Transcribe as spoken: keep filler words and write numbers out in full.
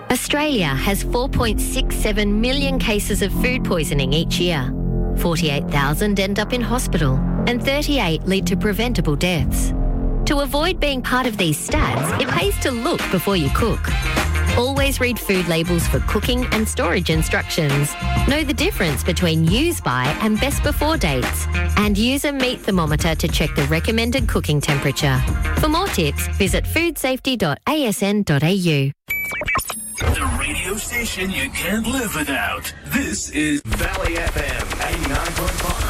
Australia has four point six seven million cases of food poisoning each year. forty-eight thousand end up in hospital and thirty-eight lead to preventable deaths. To avoid being part of these stats, it pays to look before you cook. Always read food labels for cooking and storage instructions. Know the difference between use by and best before dates. And use a meat thermometer to check the recommended cooking temperature. For more tips, visit food safety dot a s n dot a u. The radio station you can't live without. This is Valley F M eighty-nine point five.